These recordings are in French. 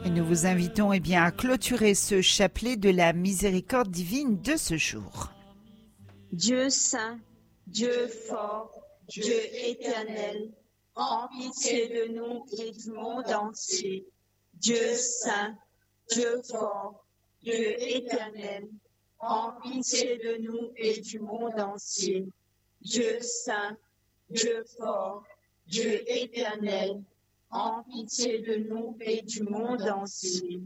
Et nous vous invitons à clôturer ce chapelet de la miséricorde divine de ce jour. Dieu saint, Dieu fort, Dieu éternel, en pitié de nous et du monde entier. Dieu saint, Dieu fort, Dieu éternel, en pitié de nous et du monde entier. Dieu saint, Dieu fort, Dieu éternel, en pitié de nous et du monde entier.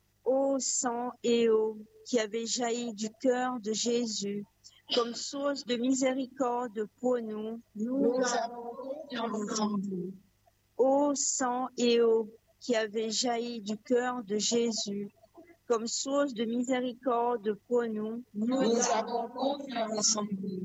Ô sang et eau qui avait jailli du cœur de Jésus, comme source de miséricorde pour nous, nous avons confiance en vous. Ô sang et eau qui avait jailli du cœur de Jésus, comme source de miséricorde pour nous, nous avons confiance en vous.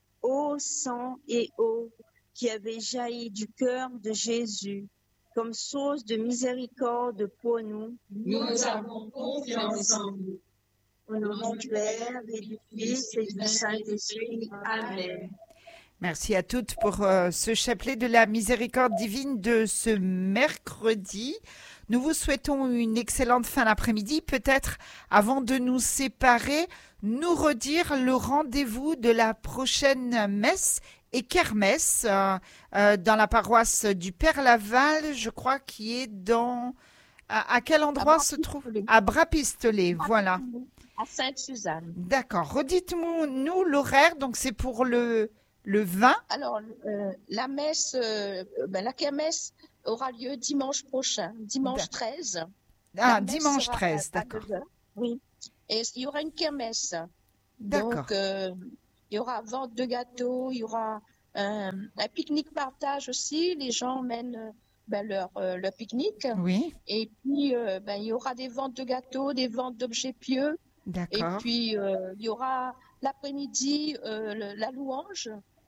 Ô sang et eau qui avait jailli du cœur de Jésus, comme source de miséricorde pour nous, nous avons confiance en vous. Au nom du Père et du Fils et du Saint-Esprit. Amen. Merci à toutes pour ce chapelet de la miséricorde divine de ce mercredi. Nous vous souhaitons une excellente fin d'après-midi. Peut-être, avant de nous séparer, nous redire le rendez-vous de la prochaine messe et kermesse dans la paroisse du Père Laval, je crois, qui est dans... À quel endroit se trouve ? À Bras-Pistolet, voilà. À Sainte-Suzanne. D'accord. Redites-nous l'horaire. Donc, c'est pour le 20. Alors, la messe, la kermesse aura lieu dimanche prochain, dimanche 13. Ah, dimanche 13, d'accord. Oui. Et il y aura une kermesse. D'accord. Donc, il y aura vente de gâteaux, il y aura un pique-nique partage aussi. Les gens mènent leur pique-nique. Oui. Et puis, il y aura des ventes de gâteaux, des ventes d'objets pieux. D'accord. Et puis, il y aura l'après-midi la louange.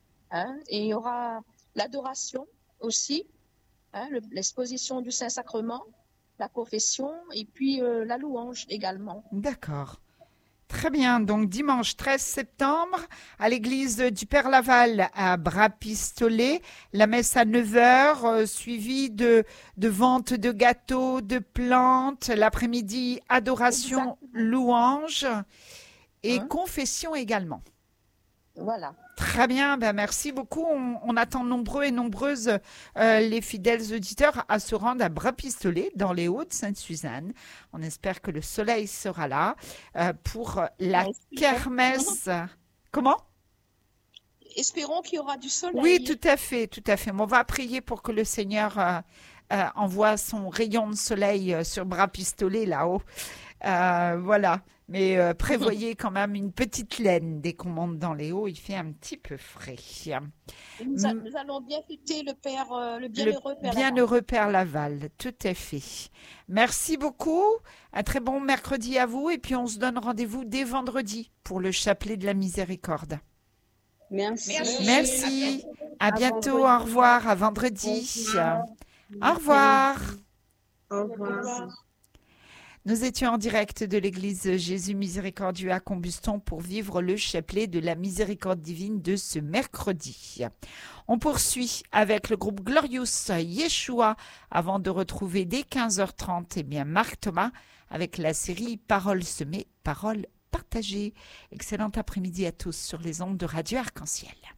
Et il y aura l'adoration aussi, l'exposition du Saint-Sacrement, la confession et puis la louange également. D'accord. Très bien. Donc, dimanche 13 septembre, à l'église du Père Laval à Bras-Pistolet, la messe à 9h, suivie de vente de gâteaux, de plantes. L'après-midi, adoration, louange et confession également. Voilà. Très bien, merci beaucoup. On attend nombreux et nombreuses les fidèles auditeurs à se rendre à Bras-Pistolet dans les Hauts-de-Sainte-Suzanne. On espère que le soleil sera là pour la kermesse. Comment ? Espérons qu'il y aura du soleil. Oui, tout à fait, tout à fait. On va prier pour que le Seigneur envoie son rayon de soleil sur Bras-Pistolet là-haut. Voilà. Mais prévoyez quand même une petite laine dès qu'on monte dans les hauts, il fait un petit peu frais. Nous allons bien fêter le bienheureux Père Laval. Bienheureux Père Laval, tout à fait. Merci beaucoup, un très bon mercredi à vous et puis on se donne rendez-vous dès vendredi pour le chapelet de la miséricorde. Merci. À bientôt, au revoir, à vendredi. Au revoir. Au revoir. Nous étions en direct de l'église Jésus Miséricordieux à Combuston pour vivre le chapelet de la miséricorde divine de ce mercredi. On poursuit avec le groupe Glorious Yeshua avant de retrouver dès 15h30 Marc Thomas avec la série Paroles semées, paroles partagées. Excellent après-midi à tous sur les ondes de Radio Arc-en-Ciel.